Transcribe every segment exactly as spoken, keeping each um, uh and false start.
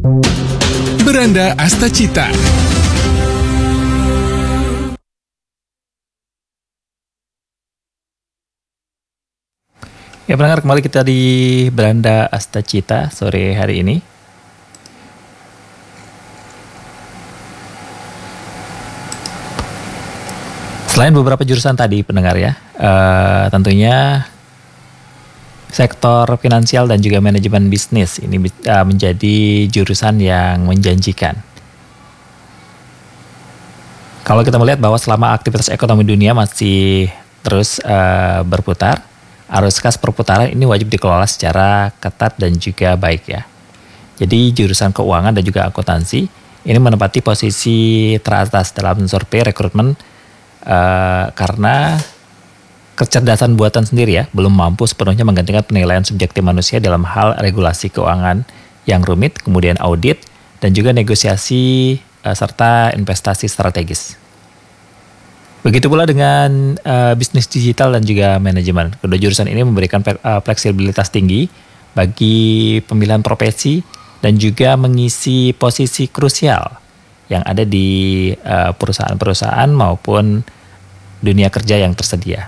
Beranda Astacita. Ya pendengar, kembali kita di Beranda Astacita sore hari ini. Selain beberapa jurusan tadi pendengar ya, uh, tentunya sektor finansial dan juga manajemen bisnis ini uh, menjadi jurusan yang menjanjikan. Kalau kita melihat bahwa selama aktivitas ekonomi dunia masih terus uh, berputar, arus kas perputaran ini wajib dikelola secara ketat dan juga baik ya. Jadi jurusan keuangan dan juga akuntansi ini menempati posisi teratas dalam survei rekrutmen uh, karena kecerdasan buatan sendiri ya belum mampu sepenuhnya menggantikan penilaian subjektif manusia dalam hal regulasi keuangan yang rumit, kemudian audit dan juga negosiasi uh, serta investasi strategis. Begitu pula dengan uh, bisnis digital dan juga manajemen. Kedua jurusan ini memberikan uh, fleksibilitas tinggi bagi pemilihan profesi dan juga mengisi posisi krusial yang ada di uh, perusahaan-perusahaan maupun dunia kerja yang tersedia.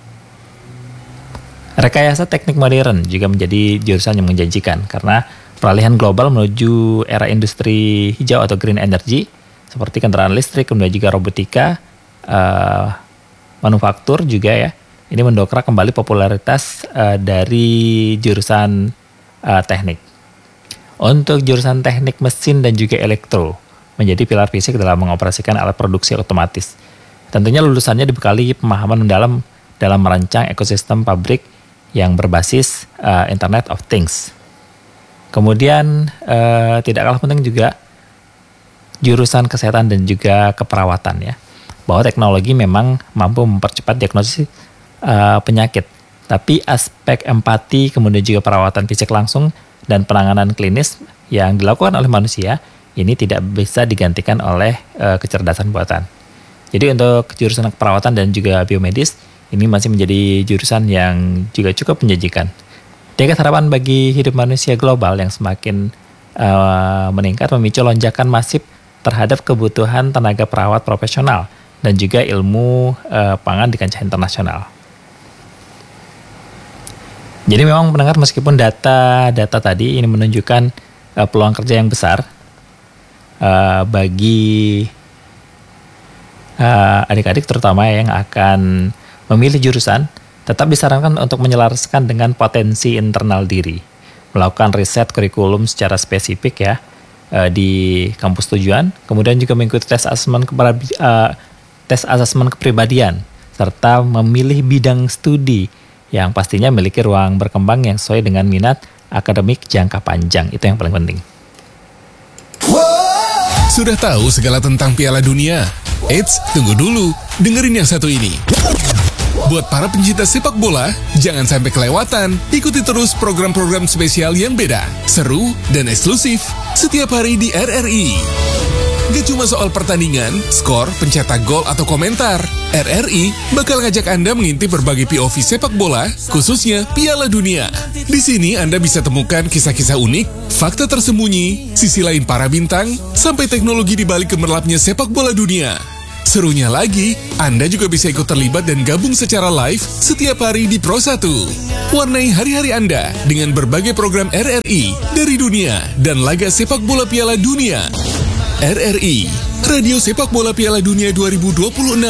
Rekayasa teknik modern juga menjadi jurusan yang menjanjikan karena peralihan global menuju era industri hijau atau green energy seperti kendaraan listrik, kemudian juga robotika, Uh, manufaktur juga ya, ini mendongkrak kembali popularitas uh, dari jurusan uh, teknik. Untuk jurusan teknik mesin dan juga elektro menjadi pilar fisik dalam mengoperasikan alat produksi otomatis. Tentunya lulusannya dibekali pemahaman mendalam dalam merancang ekosistem pabrik yang berbasis uh, Internet of Things. Kemudian uh, tidak kalah penting juga jurusan kesehatan dan juga keperawatan ya, bahwa teknologi memang mampu mempercepat diagnosis uh, penyakit. Tapi aspek empati, kemudian juga perawatan fisik langsung dan penanganan klinis yang dilakukan oleh manusia, ini tidak bisa digantikan oleh uh, kecerdasan buatan. Jadi untuk jurusan keperawatan dan juga biomedis, ini masih menjadi jurusan yang juga cukup menjanjikan. Tingkat harapan bagi hidup manusia global yang semakin uh, meningkat memicu lonjakan masif terhadap kebutuhan tenaga perawat profesional dan juga ilmu uh, pangan di kancah internasional. Jadi memang pendengar, meskipun data-data tadi ini menunjukkan uh, peluang kerja yang besar uh, bagi uh, adik-adik terutama yang akan memilih jurusan, tetap disarankan untuk menyelaraskan dengan potensi internal diri, melakukan riset kurikulum secara spesifik ya uh, di kampus tujuan, kemudian juga mengikuti tes asesmen kepada uh, tes asesmen kepribadian, serta memilih bidang studi yang pastinya memiliki ruang berkembang yang sesuai dengan minat akademik jangka panjang. Itu yang paling penting. Sudah tahu segala tentang Piala Dunia? Eits, tunggu dulu, dengerin yang satu ini. Buat para pencinta sepak bola, jangan sampai kelewatan. Ikuti terus program-program spesial yang beda, seru, dan eksklusif setiap hari di R R I. Gak cuma soal pertandingan, skor, pencetak gol, atau komentar. R R I bakal ngajak Anda mengintip berbagai P O V sepak bola, khususnya Piala Dunia. Di sini Anda bisa temukan kisah-kisah unik, fakta tersembunyi, sisi lain para bintang, sampai teknologi di balik gemerlapnya sepak bola dunia. Serunya lagi, Anda juga bisa ikut terlibat dan gabung secara live setiap hari di Pro satu. Warnai hari-hari Anda dengan berbagai program R R I dari dunia dan laga sepak bola Piala Dunia. R R I, Radio Sepak Bola Piala Dunia dua ribu dua puluh enam.